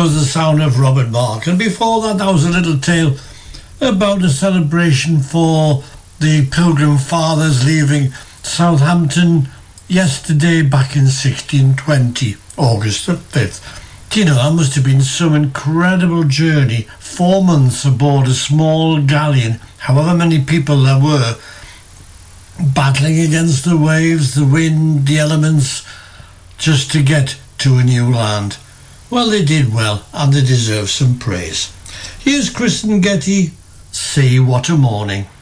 was the sound of Robert Mark, and before that was a little tale about a celebration for the Pilgrim Fathers leaving Southampton yesterday back in 1620, August the 5th. Do you know, that must have been some incredible journey, 4 months aboard a small galleon, however many people there were, battling against the waves, the wind, the elements, just to get to a new land. Well, they did well, and they deserve some praise. Here's Kristen Getty, Say What a Morning.